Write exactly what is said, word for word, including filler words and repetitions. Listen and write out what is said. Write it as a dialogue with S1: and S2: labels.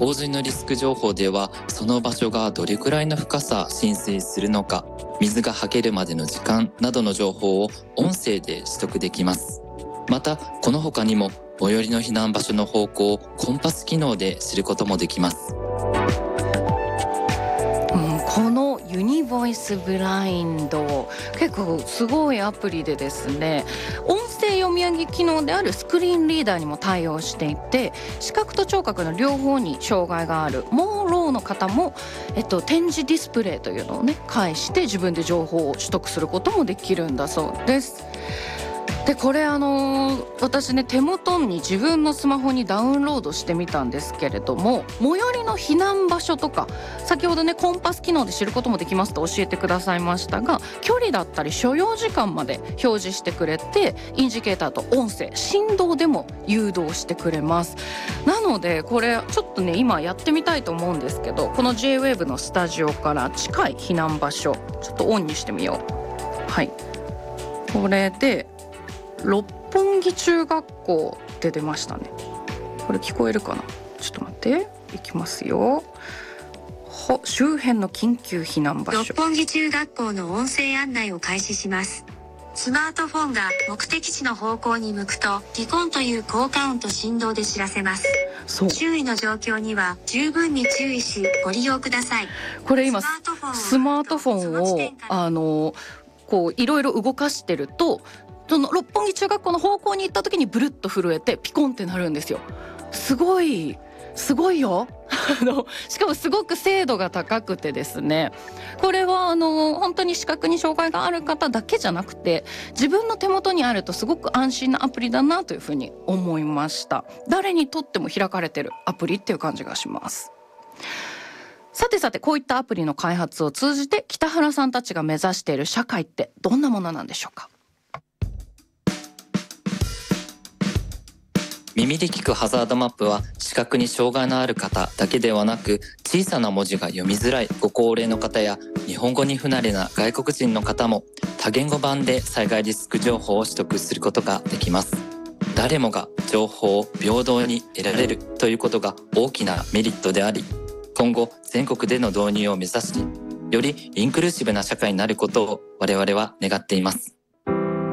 S1: 洪水のリスク情報では、その場所がどれくらいの深さ浸水するのか、水がはけるまでの時間などの情報を音声で取得できます。またこの他にも最寄りの避難場所の方向をコンパス機能で知ることもできます。
S2: うん、このユニボイスブラインド、結構すごいアプリでですね、音声読み上げ機能であるスクリーンリーダーにも対応していて、視覚と聴覚の両方に障害がある盲ろうの方も、えっと、展示ディスプレイというのをね介して自分で情報を取得することもできるんだそうです。でこれあのー、私ね手元に自分のスマホにダウンロードしてみたんですけれども、最寄りの避難場所とか、先ほどねコンパス機能で知ることもできますと教えてくださいましたが、距離だったり所要時間まで表示してくれて、インジケーターと音声振動でも誘導してくれます。なのでこれちょっとね今やってみたいと思うんですけど、この ジェイウェーブ のスタジオから近い避難場所ちょっとオンにしてみよう。はい、これで六本木中学校って出ましたね。これ聞こえるかな、ちょっと待って、いきますよ。は周辺の緊急避難場所、
S3: 六本木中学校の音声案内を開始します。スマートフォンが目的地の方向に向くとピコンという効果音と振動で知らせます。
S2: そう、
S3: 周囲の状況には十分に注意しご利用ください。
S2: これ今
S3: スマートフォンを
S2: スマートフォンをあのこういろいろ動かしてると、その六本木中学校の方向に行った時にブルッと震えてピコンってなるんですよ。すごいすごいよあのしかもすごく精度が高くてですね、これはあの本当に視覚に障害がある方だけじゃなくて、自分の手元にあるとすごく安心なアプリだなというふうに思いました。誰にとっても開かれてるアプリっていう感じがします。さてさて、こういったアプリの開発を通じて北原さんたちが目指している社会ってどんなものなんでしょうか。
S1: 耳で聞くハザードマップは、視覚に障害のある方だけではなく、小さな文字が読みづらいご高齢の方や日本語に不慣れな外国人の方も多言語版で災害リスク情報を取得することができます。誰もが情報を平等に得られるということが大きなメリットであり、今後全国での導入を目指し、よりインクルーシブな社会になることを我々は願っています。